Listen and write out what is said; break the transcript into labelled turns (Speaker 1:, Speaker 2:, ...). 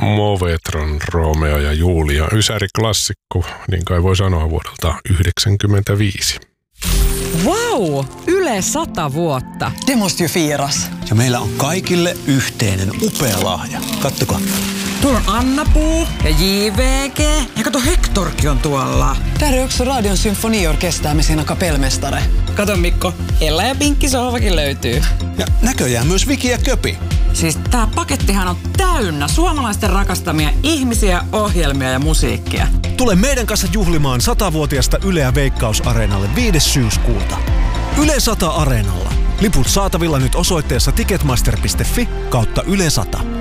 Speaker 1: Movetron Romeo ja Julia. Ysäri-klassikko, niin kai voi sanoa, vuodelta 1995.
Speaker 2: Wow! Yle 100 vuotta.
Speaker 3: Det måste ju firas.
Speaker 4: Ja meillä on kaikille yhteinen upea lahja. Kattokaa.
Speaker 3: Tuolla on Anna-Puu ja JVG. Ja kato, Hectorkin on tuolla. Täällä on också Radion symfoniorkester med sina kapellmästare. Kato Mikko, Ella ja Pinkki sohvakin löytyy.
Speaker 4: Ja näköjään myös Viki ja Köpi.
Speaker 3: Siis tää pakettihan on täynnä suomalaisten rakastamia ihmisiä, ohjelmia ja musiikkia.
Speaker 5: Tule meidän kanssa juhlimaan 100-vuotiaasta Yleä Veikkaus-areenalle 5. syyskuuta. Yle 100 Areenalla. Liput saatavilla nyt osoitteessa ticketmaster.fi/Yle 100.